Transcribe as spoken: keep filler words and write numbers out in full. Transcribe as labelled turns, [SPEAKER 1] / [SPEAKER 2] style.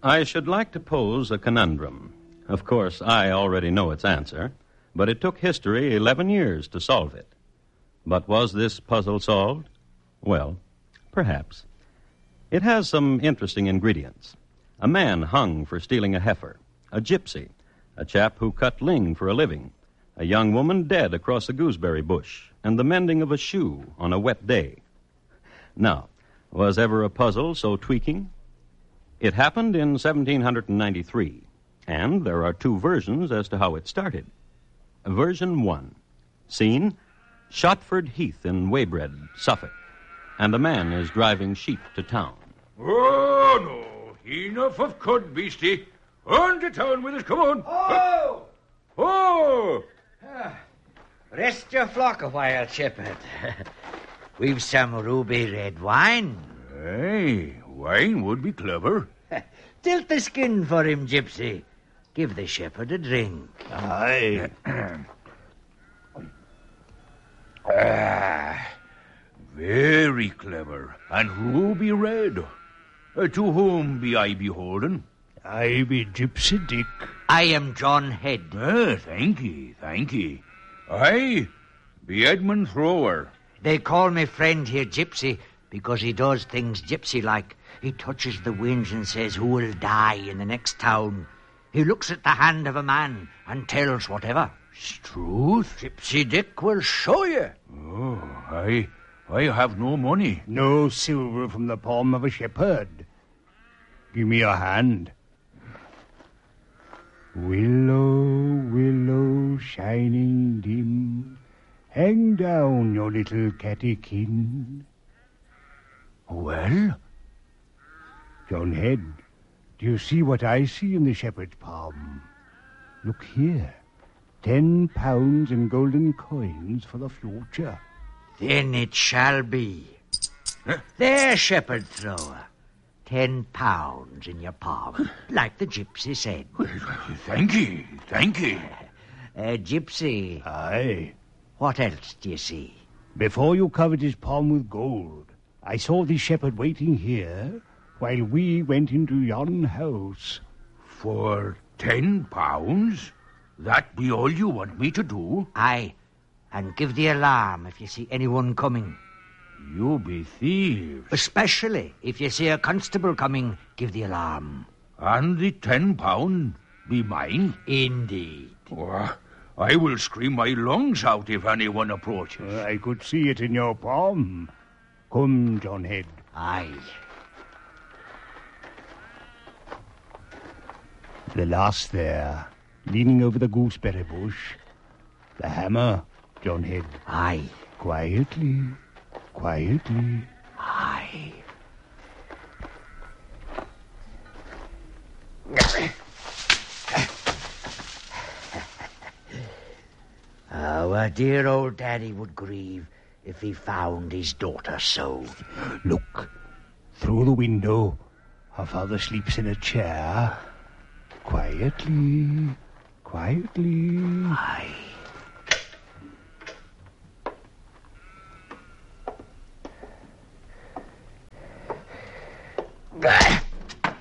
[SPEAKER 1] I should like to pose a conundrum. Of course, I already know its answer, but it took history eleven years to solve it. But was this puzzle solved? Well, perhaps. It has some interesting ingredients. A man hung for stealing a heifer, a gypsy, a chap who cut ling for a living, a young woman dead across a gooseberry bush, and the mending of a shoe on a wet day. Now, was ever a puzzle so tweaking? It happened in seventeen ninety-three, and there are two versions as to how it started. Version one. Scene, Shotford Heath in Weybread, Suffolk, and a man is driving sheep to town.
[SPEAKER 2] Oh, no. Enough of cud, beastie. On to town with us, come on.
[SPEAKER 3] Oh!
[SPEAKER 2] Oh!
[SPEAKER 3] Ah, rest your flock a while, shepherd. We've some ruby red wine.
[SPEAKER 2] Hey, wine would be clever.
[SPEAKER 3] Tilt the skin for him, gypsy. Give the shepherd a drink.
[SPEAKER 2] Aye. Ah, very clever. And ruby red. Uh, to whom be I beholden?
[SPEAKER 4] I be Gypsy Dick.
[SPEAKER 3] I am John Head.
[SPEAKER 2] Ah, thank ye, thank ye. I be Edmund Thrower.
[SPEAKER 3] They call me friend here Gypsy because he does things gypsy-like. He touches the winds and says who will die in the next town. He looks at the hand of a man and tells whatever.
[SPEAKER 2] Truth?
[SPEAKER 3] Gypsy Dick will show you.
[SPEAKER 2] Oh, I, I have no money.
[SPEAKER 4] No silver from the palm of a shepherd. Give me your hand. Willow, willow, shining dim, hang down your little cattykin.
[SPEAKER 2] Well?
[SPEAKER 4] John Head, do you see what I see in the shepherd's palm? Look here. Ten pounds in golden coins for the future.
[SPEAKER 3] Then it shall be. Huh? There, shepherd thrower. Ten pounds in your palm, like the gypsy said.
[SPEAKER 2] Well, thank ye, thank ye.
[SPEAKER 3] Uh, gypsy.
[SPEAKER 4] Aye.
[SPEAKER 3] What else do you see?
[SPEAKER 4] Before you covered his palm with gold, I saw the shepherd waiting here while we went into yon house.
[SPEAKER 2] For ten pounds? That be all you want me to do?
[SPEAKER 3] Aye, and give the alarm if you see anyone coming.
[SPEAKER 2] You be thieves.
[SPEAKER 3] Especially if you see a constable coming, give the alarm.
[SPEAKER 2] And the ten pound be mine?
[SPEAKER 3] Indeed.
[SPEAKER 2] Oh, I will scream my lungs out if anyone approaches.
[SPEAKER 4] Uh, I could see it in your palm. Come, John Head.
[SPEAKER 3] Aye.
[SPEAKER 4] The lass there, leaning over the gooseberry bush. The hammer, John Head.
[SPEAKER 3] Aye.
[SPEAKER 4] Quietly, quietly.
[SPEAKER 3] Aye. Our dear old daddy would grieve if he found his daughter so.
[SPEAKER 4] Look, through the window, her father sleeps in a chair. Quietly, quietly.
[SPEAKER 3] Aye.